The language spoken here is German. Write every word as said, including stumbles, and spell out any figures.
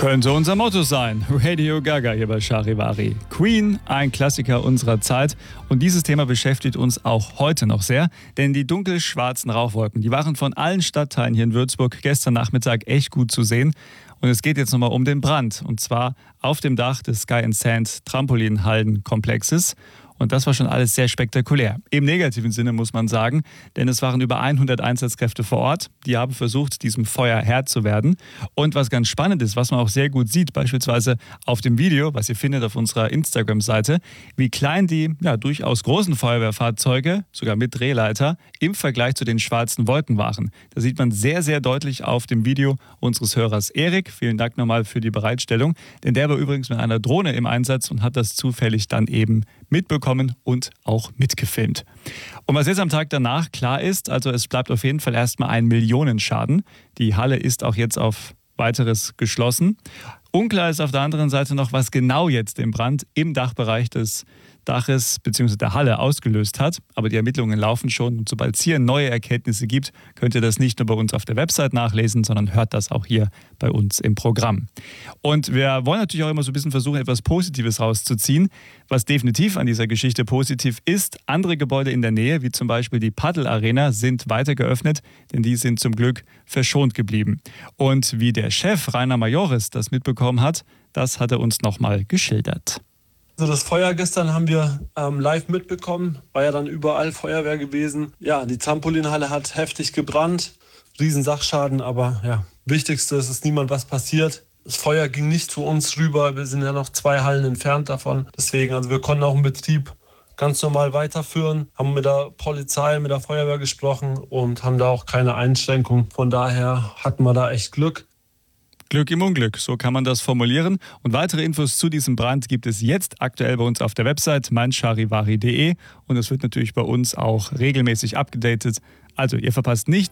Könnte unser Motto sein. Radio Gaga hier bei Charivari. Queen, ein Klassiker unserer Zeit. Und dieses Thema beschäftigt uns auch heute noch sehr. Denn die dunkel-schwarzen Rauchwolken, die waren von allen Stadtteilen hier in Würzburg gestern Nachmittag echt gut zu sehen. Und es geht jetzt nochmal um den Brand. Und zwar auf dem Dach des Sky and Sand Trampolinhallenkomplexes. Und das war schon alles sehr spektakulär. Im negativen Sinne muss man sagen, denn es waren über hundert Einsatzkräfte vor Ort. Die haben versucht, diesem Feuer Herr zu werden. Und was ganz spannend ist, was man auch sehr gut sieht, beispielsweise auf dem Video, was ihr findet auf unserer Instagram-Seite, wie klein die ja, durchaus großen Feuerwehrfahrzeuge, sogar mit Drehleiter, im Vergleich zu den schwarzen Wolken waren. Da sieht man sehr, sehr deutlich auf dem Video unseres Hörers Erik. Vielen Dank nochmal für die Bereitstellung. Denn der war übrigens mit einer Drohne im Einsatz und hat das zufällig dann eben mitbekommen und auch mitgefilmt. Und was jetzt am Tag danach klar ist, also es bleibt auf jeden Fall erstmal ein Millionenschaden. Die Halle ist auch jetzt auf weiteres geschlossen. Unklar ist auf der anderen Seite noch, was genau jetzt den Brand im Dachbereich des Daches bzw. der Halle ausgelöst hat. Aber die Ermittlungen laufen schon und sobald es hier neue Erkenntnisse gibt, könnt ihr das nicht nur bei uns auf der Website nachlesen, sondern hört das auch hier bei uns im Programm. Und wir wollen natürlich auch immer so ein bisschen versuchen, etwas Positives rauszuziehen. Was definitiv an dieser Geschichte positiv ist, andere Gebäude in der Nähe, wie zum Beispiel die Padel Arena, sind weiter geöffnet, denn die sind zum Glück verschont geblieben. Und wie der Chef Rainer Majoris das mitbekommen hat, das hat er uns nochmal geschildert. Also das Feuer gestern haben wir ähm, live mitbekommen, war ja dann überall Feuerwehr gewesen. Ja, die Trampolinhalle hat heftig gebrannt, riesen Sachschaden, aber ja, wichtigste ist, dass niemand was passiert. Das Feuer ging nicht zu uns rüber, wir sind ja noch zwei Hallen entfernt davon. Deswegen, also wir konnten auch den Betrieb ganz normal weiterführen, haben mit der Polizei, mit der Feuerwehr gesprochen und haben da auch keine Einschränkung. Von daher hatten wir da echt Glück. Glück im Unglück, so kann man das formulieren. Und weitere Infos zu diesem Brand gibt es jetzt aktuell bei uns auf der Website meincharivari punkt de und es wird natürlich bei uns auch regelmäßig abgedatet. Also ihr verpasst nicht